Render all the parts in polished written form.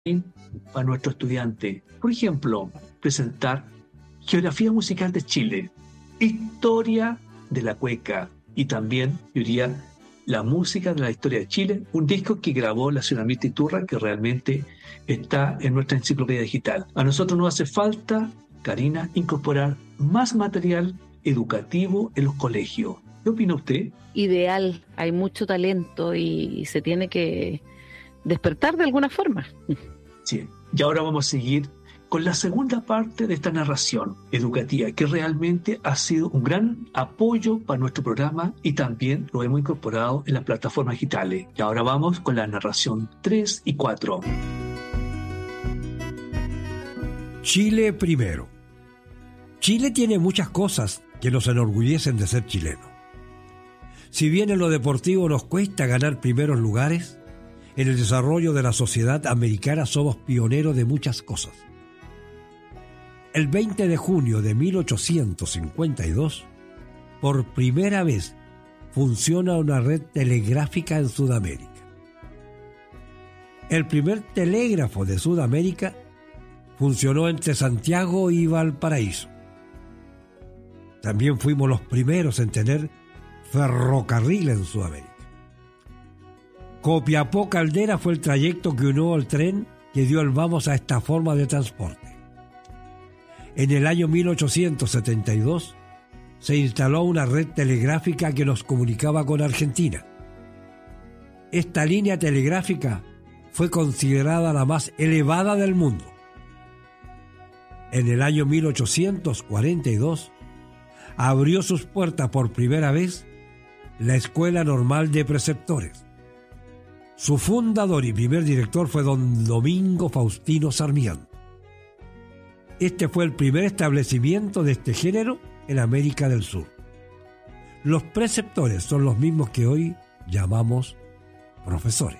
para nuestros estudiantes. Por ejemplo, presentar Geografía Musical de Chile, Historia de la Cueca y también, yo diría, la música de la historia de Chile, un disco que grabó la señora Mirta Iturra que realmente está en nuestra enciclopedia digital. A nosotros nos hace falta, Karina, incorporar más material educativo en los colegios. ¿Qué opina usted? Ideal, hay mucho talento y se tiene que despertar de alguna forma. Sí, y ahora vamos a seguir con la segunda parte de esta narración educativa, que realmente ha sido un gran apoyo para nuestro programa y también lo hemos incorporado en las plataformas digitales. Y ahora vamos con la narración 3 y 4. Chile primero. Chile tiene muchas cosas que nos enorgullecen de ser chilenos. Si bien en lo deportivo nos cuesta ganar primeros lugares, en el desarrollo de la sociedad americana somos pioneros de muchas cosas. El 20 de junio de 1852, por primera vez, funciona una red telegráfica en Sudamérica. El primer telégrafo de Sudamérica funcionó entre Santiago y Valparaíso. También fuimos los primeros en tener ferrocarril en Sudamérica. Copiapó-Caldera fue el trayecto que unió al tren que dio el vamos a esta forma de transporte. En el año 1872 se instaló una red telegráfica que nos comunicaba con Argentina. Esta línea telegráfica fue considerada la más elevada del mundo. En el año 1842 abrió sus puertas por primera vez la Escuela Normal de Preceptores. Su fundador y primer director fue don Domingo Faustino Sarmiento. Este fue el primer establecimiento de este género en América del Sur. Los preceptores son los mismos que hoy llamamos profesores.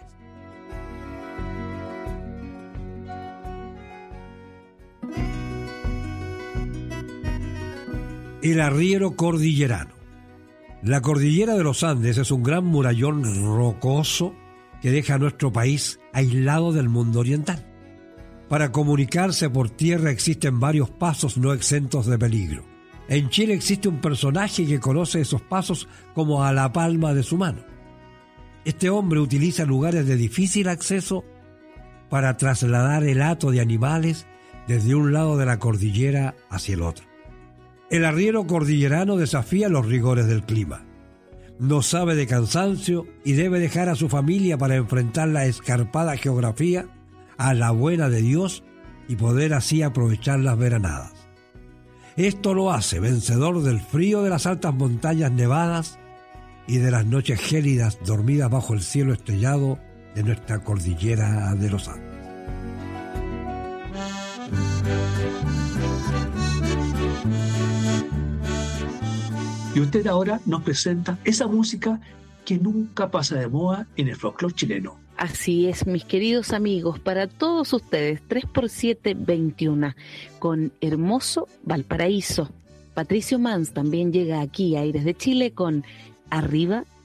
El arriero cordillerano. La cordillera de los Andes es un gran murallón rocoso que deja a nuestro país aislado del mundo oriental. Para comunicarse por tierra existen varios pasos no exentos de peligro. En Chile existe un personaje que conoce esos pasos como a la palma de su mano. Este hombre utiliza lugares de difícil acceso para trasladar el hato de animales desde un lado de la cordillera hacia el otro. El arriero cordillerano desafía los rigores del clima. No sabe de cansancio y debe dejar a su familia para enfrentar la escarpada geografía a la buena de Dios y poder así aprovechar las veranadas. Esto lo hace vencedor del frío de las altas montañas nevadas y de las noches gélidas dormidas bajo el cielo estrellado de nuestra cordillera de los Andes. Y usted ahora nos presenta esa música que nunca pasa de moda en el folclore chileno. Así es, mis queridos amigos, para todos ustedes, 3x7, 21, con Hermoso Valparaíso. Patricio Mans también llega aquí a Aires de Chile con Arriba